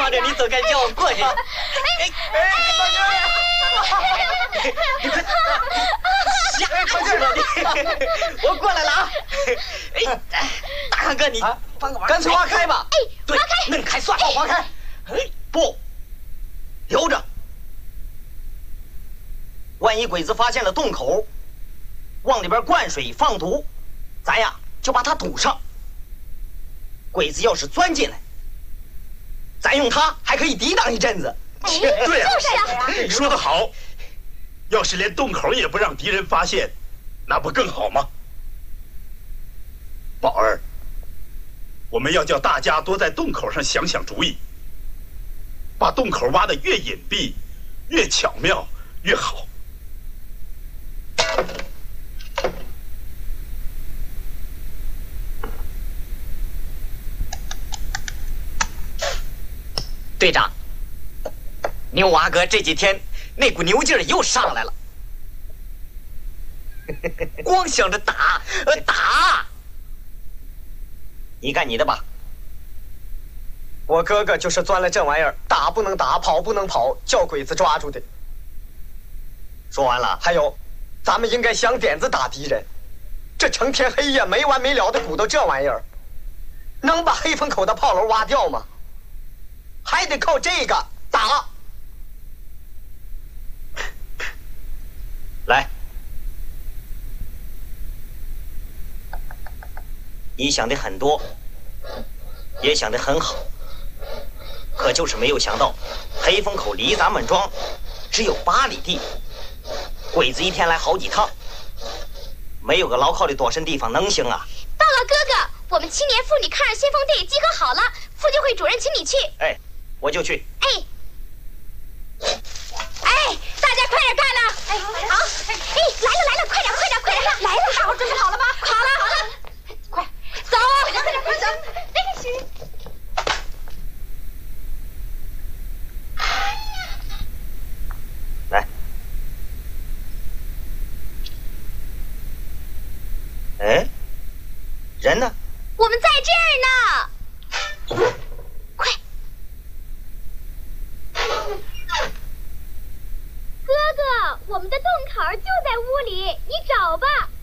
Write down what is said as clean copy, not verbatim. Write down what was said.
忙着，你走开，叫我过去。吓死了你！我过来了啊！哎，大汉哥，你帮个忙，干脆挖开吧。 哎， 对，嫩开算了，挖开。不，留着。万一鬼子发现了洞口，往里边灌水放毒，咱呀就把它堵上。鬼子要是钻进来，咱用它还可以抵挡一阵子。 对呀， 就是啊， 你说得好。要是连洞口也不让敌人发现，那不更好吗？宝儿，我们要叫大家多在洞口上想想主意，把洞口挖得越隐蔽、越巧妙越好。 队长，牛娃哥这几天那股牛劲儿又上来了，光想着打，打。你干你的吧。 我哥哥就是钻了这玩意儿，打不能打，跑不能跑，叫鬼子抓住的。 说完了， 还有，咱们应该想点子打敌人。这成天黑夜没完没了的鼓捣这玩意儿，能把黑风口的炮楼挖掉吗？还得靠这个打。 来，你想的很多，也想得很好，可就是没有想到，黑风口离咱们庄只有8里地，鬼子一天来好几趟，没有个牢靠的躲身地方能行啊？ 报告哥哥，我们青年妇女抗日先锋队集合好了，妇救会主任请你去。 哎，我就去。 哎，大家快点干了！哎，好，哎，来了，快点，来了，大伙准备好了吗？好了，快走，快走！哎，行。 来，哎，人呢？ 我们在这儿呢，快！哥哥，我们的洞口就在屋里，你找吧。